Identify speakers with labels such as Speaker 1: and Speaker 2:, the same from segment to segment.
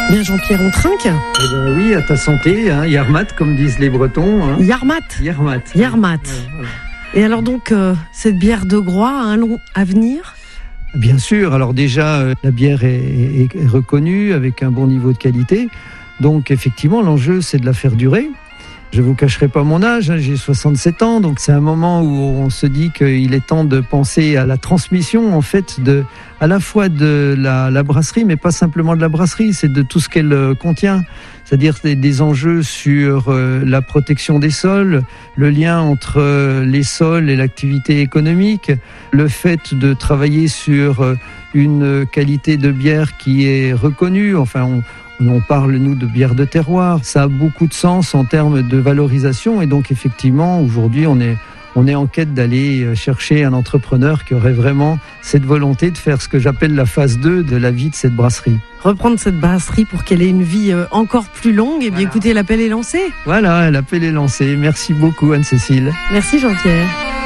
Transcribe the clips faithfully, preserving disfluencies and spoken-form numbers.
Speaker 1: Bien Jean-Pierre, on trinque ?
Speaker 2: Eh ben oui, à ta santé, hein, Yarmat, comme disent les Bretons. Hein.
Speaker 1: Yarmat.
Speaker 2: Yarmat.
Speaker 1: Yarmat.
Speaker 2: Voilà, voilà.
Speaker 1: Et alors donc, euh, cette bière de Groix a un long avenir ?
Speaker 2: Bien sûr, alors déjà, euh, la bière est, est, est reconnue avec un bon niveau de qualité. Donc effectivement, l'enjeu, c'est de la faire durer. Je ne vous cacherai pas mon âge, hein, j'ai soixante-sept ans, donc c'est un moment où on se dit qu'il est temps de penser à la transmission, en fait, de, à la fois de la, la brasserie, mais pas simplement de la brasserie, c'est de tout ce qu'elle euh, contient. C'est-à-dire des, des enjeux sur euh, la protection des sols, le lien entre euh, les sols et l'activité économique, le fait de travailler sur euh, une qualité de bière qui est reconnue, enfin on On parle, nous, de bière de terroir. Ça a beaucoup de sens en termes de valorisation. Et donc, effectivement, aujourd'hui, on est, on est en quête d'aller chercher un entrepreneur qui aurait vraiment cette volonté de faire ce que j'appelle la phase deux de la vie de cette brasserie.
Speaker 1: Reprendre cette brasserie pour qu'elle ait une vie encore plus longue. Et bien,
Speaker 2: Voilà.
Speaker 1: Écoutez, l'appel est lancé.
Speaker 2: Voilà, l'appel est lancé. Merci beaucoup, Anne-Cécile.
Speaker 1: Merci Jean-Pierre.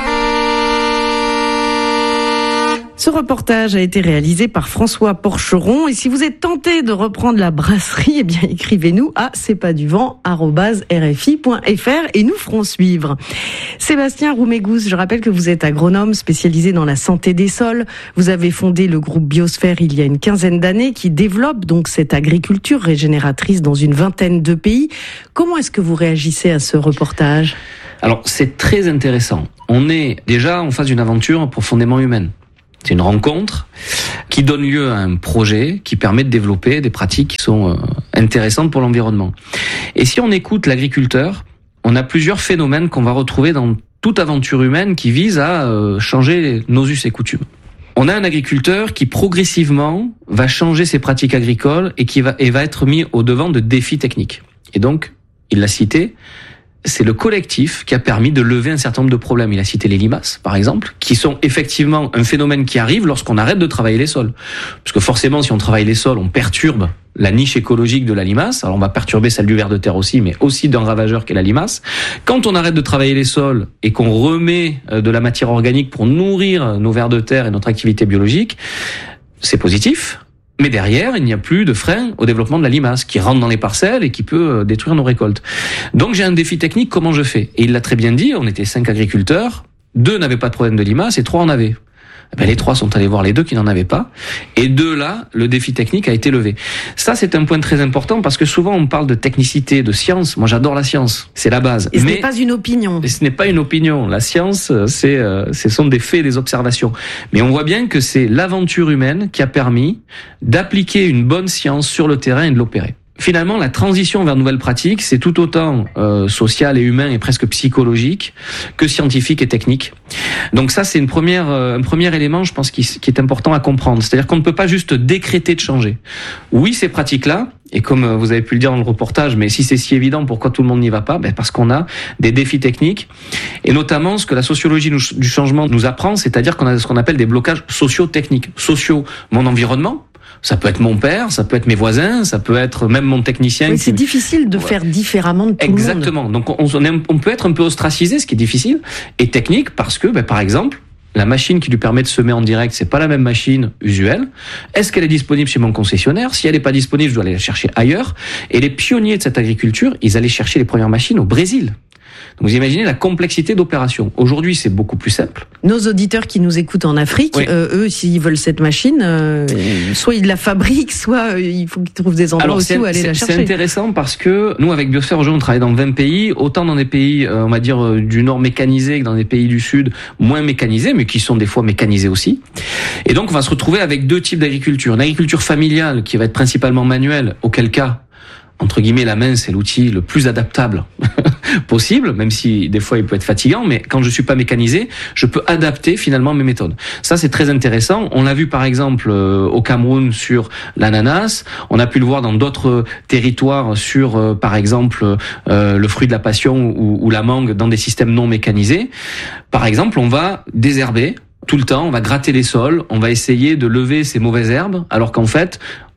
Speaker 1: Ce reportage a été réalisé par François Porcheron. Et si vous êtes tenté de reprendre la brasserie, eh bien, écrivez-nous à c'est pas du vent arobase r f i point f r et nous ferons suivre. Sébastien Roumégous, je rappelle que vous êtes agronome spécialisé dans la santé des sols. Vous avez fondé le groupe Biosphère il y a une quinzaine d'années qui développe donc cette agriculture régénératrice dans une vingtaine de pays. Comment est-ce que vous réagissez à ce reportage ?
Speaker 3: Alors, c'est très intéressant. On est déjà en face d'une aventure profondément humaine. C'est une rencontre qui donne lieu à un projet qui permet de développer des pratiques qui sont euh, intéressantes pour l'environnement. Et si on écoute l'agriculteur, on a plusieurs phénomènes qu'on va retrouver dans toute aventure humaine qui vise à euh, changer nos us et coutumes. On a un agriculteur qui progressivement va changer ses pratiques agricoles et qui va, et va être mis au devant de défis techniques. Et donc, il l'a cité, c'est le collectif qui a permis de lever un certain nombre de problèmes. Il a cité les limaces, par exemple, qui sont effectivement un phénomène qui arrive lorsqu'on arrête de travailler les sols. Parce que forcément, si on travaille les sols, on perturbe la niche écologique de la limace. Alors on va perturber celle du ver de terre aussi, mais aussi d'un ravageur qu'est la limace. Quand on arrête de travailler les sols et qu'on remet de la matière organique pour nourrir nos vers de terre et notre activité biologique, c'est positif. Mais derrière, il n'y a plus de frein au développement de la limace qui rentre dans les parcelles et qui peut détruire nos récoltes. Donc j'ai un défi technique, comment je fais ? Et il l'a très bien dit, on était cinq agriculteurs, deux n'avaient pas de problème de limace et trois en avaient. Ben, les trois sont allés voir les deux qui n'en avaient pas. Et de là, le défi technique a été levé. Ça, c'est un point très important parce que souvent, on parle de technicité, de science. Moi, j'adore la science. C'est la base.
Speaker 1: Et ce
Speaker 3: Mais
Speaker 1: n'est pas une opinion.
Speaker 3: ce n'est pas une opinion. La science, c'est, euh, ce sont des faits et des observations. Mais on voit bien que c'est l'aventure humaine qui a permis d'appliquer une bonne science sur le terrain et de l'opérer. Finalement, la transition vers de nouvelles pratiques, c'est tout autant euh, social et humain et presque psychologique que scientifique et technique. Donc ça, c'est une première, euh, un premier élément, je pense, qui, qui est important à comprendre. C'est-à-dire qu'on ne peut pas juste décréter de changer. Oui, ces pratiques-là, et comme vous avez pu le dire dans le reportage, mais si c'est si évident, pourquoi tout le monde n'y va pas ? Ben parce qu'on a des défis techniques, et notamment ce que la sociologie du changement nous apprend, c'est-à-dire qu'on a ce qu'on appelle des blocages socio-techniques. Sociaux, mon environnement. Ça peut être mon père, ça peut être mes voisins, ça peut être même mon technicien.
Speaker 1: Oui, c'est qui... difficile de ouais. faire différemment de tout
Speaker 3: Exactement.
Speaker 1: le monde.
Speaker 3: Donc on, on, on peut être un peu ostracisé, ce qui est difficile, et technique parce que, ben, par exemple, la machine qui lui permet de semer en direct, c'est pas la même machine usuelle. Est-ce qu'elle est disponible chez mon concessionnaire ? Si elle n'est pas disponible, je dois aller la chercher ailleurs. Et les pionniers de cette agriculture, ils allaient chercher les premières machines au Brésil. Donc vous imaginez la complexité d'opération. Aujourd'hui, c'est beaucoup plus simple.
Speaker 1: Nos auditeurs qui nous écoutent en Afrique, oui. euh, eux, s'ils veulent cette machine, euh, soit ils la fabriquent, soit euh, il faut qu'ils trouvent des endroits
Speaker 3: Alors,
Speaker 1: aussi où aller la chercher.
Speaker 3: C'est intéressant parce que nous, avec Biosphère, aujourd'hui, on travaille dans vingt pays, autant dans des pays, euh, on va dire, euh, du nord mécanisés que dans des pays du sud moins mécanisés, mais qui sont des fois mécanisés aussi. Et donc, on va se retrouver avec deux types d'agriculture. Une agriculture familiale qui va être principalement manuelle, auquel cas, entre guillemets, la main, c'est l'outil le plus adaptable possible, même si des fois il peut être fatigant, mais quand je suis pas mécanisé, je peux adapter finalement mes méthodes. Ça, c'est très intéressant. On l'a vu par exemple euh, au Cameroun sur l'ananas, on a pu le voir dans d'autres territoires sur, euh, par exemple, euh, le fruit de la passion ou, ou la mangue dans des systèmes non mécanisés. Par exemple, on va désherber tout le temps, on va gratter les sols, on va essayer de lever ces mauvaises herbes, alors qu'en fait,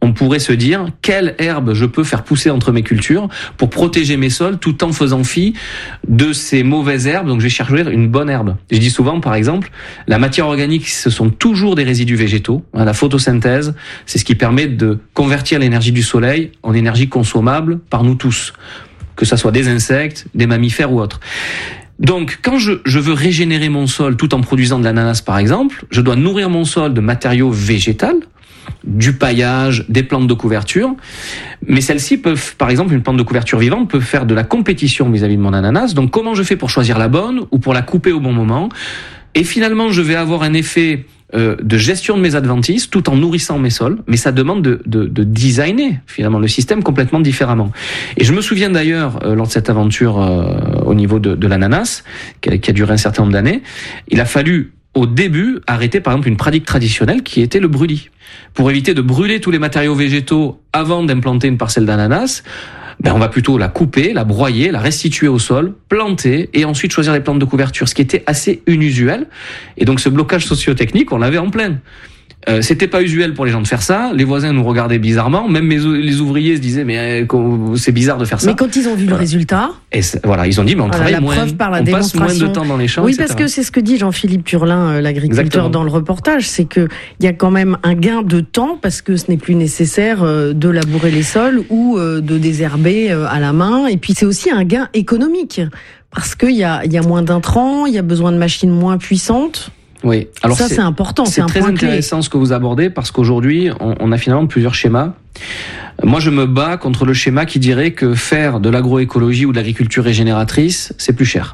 Speaker 3: on pourrait se dire quelle herbe je peux faire pousser entre mes cultures pour protéger mes sols tout en faisant fi de ces mauvaises herbes. Donc je vais chercher une bonne herbe. Je dis souvent, par exemple, la matière organique, ce sont toujours des résidus végétaux. La photosynthèse, c'est ce qui permet de convertir l'énergie du soleil en énergie consommable par nous tous, que ça soit des insectes, des mammifères ou autres. Donc, quand je, je veux régénérer mon sol tout en produisant de l'ananas, par exemple, je dois nourrir mon sol de matériaux végétaux, du paillage, des plantes de couverture. Mais celles-ci peuvent, par exemple, une plante de couverture vivante peut faire de la compétition vis-à-vis de mon ananas. Donc, comment je fais pour choisir la bonne ou pour la couper au bon moment? Et finalement, je vais avoir un effet euh, de gestion de mes adventices tout en nourrissant mes sols. Mais ça demande de, de, de designer, finalement, le système complètement différemment. Et je me souviens d'ailleurs, euh, lors de cette aventure euh, au niveau de, de l'ananas, qui a, qui a duré un certain nombre d'années, il a fallu au début, arrêter par exemple une pratique traditionnelle qui était le brûlis. Pour éviter de brûler tous les matériaux végétaux avant d'implanter une parcelle d'ananas, ben on va plutôt la couper, la broyer, la restituer au sol, planter et ensuite choisir les plantes de couverture, ce qui était assez inusuel. Et donc ce blocage socio-technique, on l'avait en plein. Euh, c'était pas usuel pour les gens de faire ça. Les voisins nous regardaient bizarrement. Même mes, les ouvriers se disaient mais euh, c'est bizarre de faire ça.
Speaker 1: Mais quand ils ont vu voilà. le résultat,
Speaker 3: et voilà, ils ont dit mais on
Speaker 1: voilà,
Speaker 3: travaille
Speaker 1: la
Speaker 3: moins,
Speaker 1: preuve par la
Speaker 3: on passe moins de temps dans les champs.
Speaker 1: Oui,
Speaker 3: et cetera.
Speaker 1: parce que c'est ce que dit Jean-Philippe Turlin, euh, l'agriculteur, Exactement. Dans le reportage, c'est que il y a quand même un gain de temps parce que ce n'est plus nécessaire euh, de labourer les sols ou euh, de désherber euh, à la main. Et puis c'est aussi un gain économique parce qu'il y a, il y a moins d'intrants, il y a besoin de machines moins puissantes.
Speaker 3: Oui, alors
Speaker 1: ça c'est, c'est important, c'est,
Speaker 3: c'est
Speaker 1: un
Speaker 3: très
Speaker 1: point
Speaker 3: intéressant
Speaker 1: clé.
Speaker 3: Ce que vous abordez parce qu'aujourd'hui on, on a finalement plusieurs schémas. Moi je me bats contre le schéma qui dirait que faire de l'agroécologie ou de l'agriculture régénératrice c'est plus cher.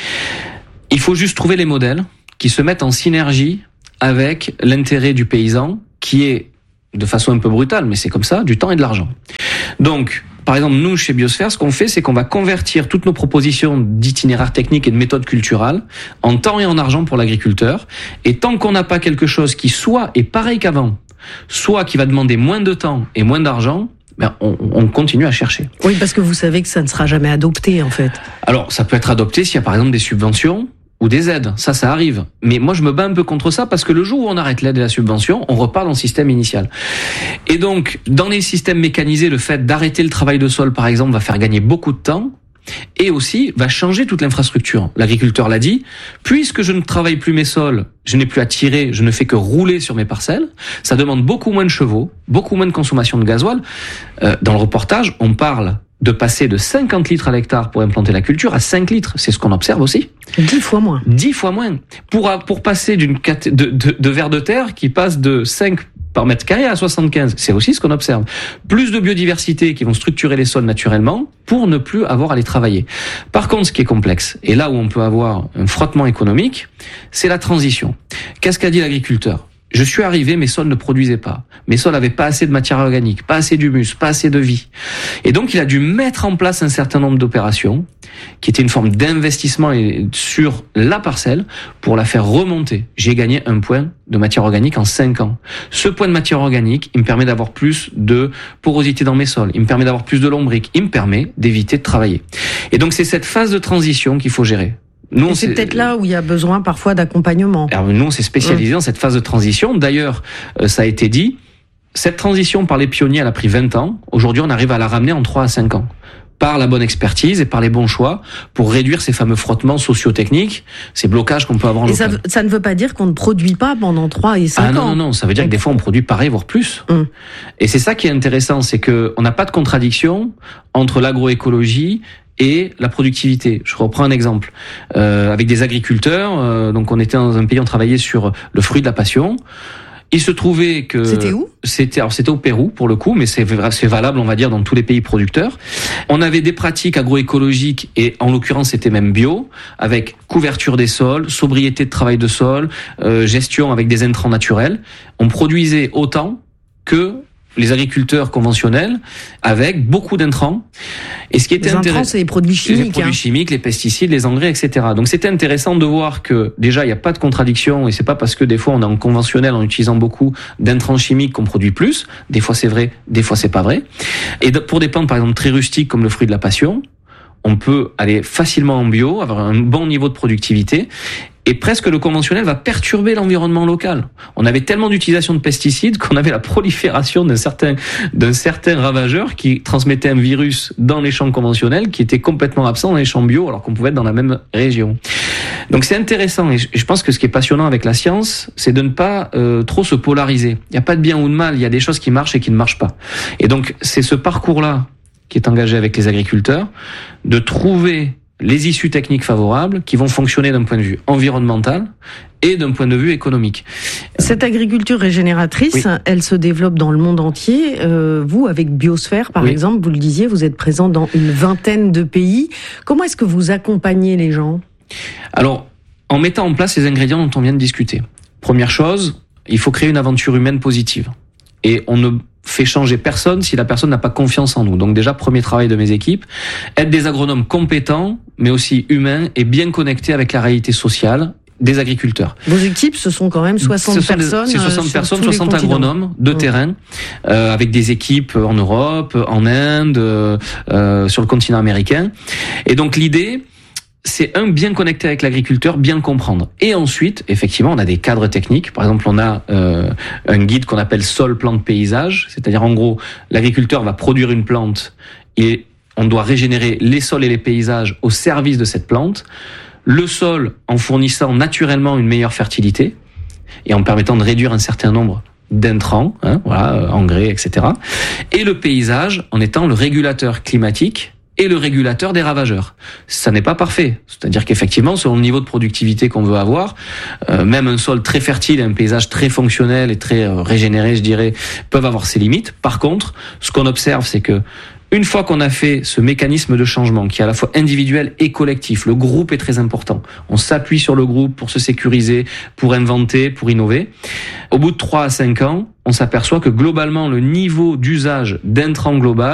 Speaker 3: Il faut juste trouver les modèles qui se mettent en synergie avec l'intérêt du paysan qui est, de façon un peu brutale, mais c'est comme ça, du temps et de l'argent. Donc, par exemple, nous, chez Biosphère, ce qu'on fait, c'est qu'on va convertir toutes nos propositions d'itinéraires techniques et de méthodes culturales en temps et en argent pour l'agriculteur. Et tant qu'on n'a pas quelque chose qui soit est pareil qu'avant, soit qui va demander moins de temps et moins d'argent, ben on, on continue à chercher.
Speaker 1: Oui, parce que vous savez que ça ne sera jamais adopté, en fait.
Speaker 3: Alors, ça peut être adopté s'il y a, par exemple, des subventions ou des aides, ça, ça arrive. Mais moi, je me bats un peu contre ça parce que le jour où on arrête l'aide et la subvention, on repart dans le système initial. Et donc, dans les systèmes mécanisés, le fait d'arrêter le travail de sol, par exemple, va faire gagner beaucoup de temps et aussi va changer toute l'infrastructure. L'agriculteur l'a dit, puisque je ne travaille plus mes sols, je n'ai plus à tirer, je ne fais que rouler sur mes parcelles, ça demande beaucoup moins de chevaux, beaucoup moins de consommation de gasoil. Euh, dans le reportage, on parle de passer de cinquante litres à l'hectare pour implanter la culture à cinq litres. C'est ce qu'on observe aussi.
Speaker 1: dix fois moins.
Speaker 3: dix fois moins. Pour, pour passer d'une de, de, de vers de terre qui passe de cinq par mètre carré à soixante-quinze. C'est aussi ce qu'on observe. Plus de biodiversité qui vont structurer les sols naturellement pour ne plus avoir à les travailler. Par contre, ce qui est complexe, et là où on peut avoir un frottement économique, c'est la transition. Qu'est-ce qu'a dit l'agriculteur ? Je suis arrivé, mes sols ne produisaient pas. Mes sols avaient pas assez de matière organique, pas assez d'humus, pas assez de vie. Et donc, il a dû mettre en place un certain nombre d'opérations qui étaient une forme d'investissement sur la parcelle pour la faire remonter. J'ai gagné un point de matière organique en cinq ans. Ce point de matière organique, il me permet d'avoir plus de porosité dans mes sols. Il me permet d'avoir plus de lombric. Il me permet d'éviter de travailler. Et donc, c'est cette phase de transition qu'il faut gérer. Nous,
Speaker 1: et c'est, c'est peut-être là où il y a besoin parfois d'accompagnement.
Speaker 3: Alors nous, on s'est spécialisé mmh. dans cette phase de transition. D'ailleurs, euh, ça a été dit, cette transition par les pionniers, elle a pris vingt ans. Aujourd'hui, on arrive à la ramener en trois à cinq ans. Par la bonne expertise et par les bons choix pour réduire ces fameux frottements socio-techniques, ces blocages qu'on peut avoir en
Speaker 1: et
Speaker 3: local.
Speaker 1: Ça, ça ne veut pas dire qu'on ne produit pas pendant trois et cinq
Speaker 3: ah, non,
Speaker 1: ans.
Speaker 3: Non, non, non, ça veut dire que des fois on produit pareil, voire plus. Mmh. Et c'est ça qui est intéressant, c'est que on n'a pas de contradiction entre l'agroécologie et la productivité. Je reprends un exemple. Euh, avec des agriculteurs, euh, donc on était dans un pays, on travaillait sur le fruit de la passion. Il se trouvait que...
Speaker 1: C'était où ?
Speaker 3: C'était, alors c'était au Pérou, pour le coup, mais c'est, c'est valable, on va dire, dans tous les pays producteurs. On avait des pratiques agroécologiques, et en l'occurrence, c'était même bio, avec couverture des sols, sobriété de travail de sol, euh, gestion avec des intrants naturels. On produisait autant que les agriculteurs conventionnels avec beaucoup d'intrants. Et ce qui était
Speaker 1: les intrants, c'est les produits chimiques.
Speaker 3: Les produits
Speaker 1: hein.
Speaker 3: chimiques, les pesticides, les engrais, et cetera. Donc c'était intéressant de voir que déjà il n'y a pas de contradiction et c'est pas parce que des fois on est en conventionnel en utilisant beaucoup d'intrants chimiques qu'on produit plus. Des fois c'est vrai, des fois c'est pas vrai. Et pour des plantes par exemple très rustiques comme le fruit de la passion, on peut aller facilement en bio, avoir un bon niveau de productivité Et presque le conventionnel va perturber l'environnement local. On avait tellement d'utilisation de pesticides qu'on avait la prolifération d'un certain, d'un certain ravageur qui transmettait un virus dans les champs conventionnels qui était complètement absent dans les champs bio alors qu'on pouvait être dans la même région. Donc c'est intéressant et je pense que ce qui est passionnant avec la science, c'est de ne pas euh, trop se polariser. Il n'y a pas de bien ou de mal, il y a des choses qui marchent et qui ne marchent pas. Et donc c'est ce parcours-là qui est engagé avec les agriculteurs, de trouver les issues techniques favorables qui vont fonctionner d'un point de vue environnemental et d'un point de vue économique.
Speaker 1: Cette agriculture régénératrice, oui. elle se développe dans le monde entier. Euh, vous, avec Biosphère, par oui. exemple, vous le disiez, vous êtes présent dans une vingtaine de pays. Comment est-ce que vous accompagnez les gens ?
Speaker 3: Alors, en mettant en place les ingrédients dont on vient de discuter. Première chose, il faut créer une aventure humaine positive. Et on ne fait changer personne si la personne n'a pas confiance en nous. Donc déjà, premier travail de mes équipes, être des agronomes compétents, mais aussi humains et bien connectés avec la réalité sociale des agriculteurs.
Speaker 1: Vos équipes, ce sont quand même soixante
Speaker 3: ce sont
Speaker 1: personnes.
Speaker 3: C'est soixante euh, personnes, soixante agronomes de mmh. terrain, euh, avec des équipes en Europe, en Inde, euh, sur le continent américain. Et donc l'idée, c'est un, bien connecter avec l'agriculteur, bien le comprendre. Et ensuite, effectivement, on a des cadres techniques. Par exemple, on a euh, un guide qu'on appelle sol, plante, paysage. C'est-à-dire, en gros, l'agriculteur va produire une plante et on doit régénérer les sols et les paysages au service de cette plante. Le sol en fournissant naturellement une meilleure fertilité et en permettant de réduire un certain nombre d'intrants, hein, voilà, engrais, et cetera. Et le paysage en étant le régulateur climatique et le régulateur des ravageurs. Ça n'est pas parfait. C'est-à-dire qu'effectivement, selon le niveau de productivité qu'on veut avoir, euh, même un sol très fertile et un paysage très fonctionnel et très euh, régénéré, je dirais, peuvent avoir ses limites. Par contre, ce qu'on observe, c'est que une fois qu'on a fait ce mécanisme de changement, qui est à la fois individuel et collectif, le groupe est très important. On s'appuie sur le groupe pour se sécuriser, pour inventer, pour innover. Au bout de trois à cinq ans, on s'aperçoit que globalement, le niveau d'usage d'intrants global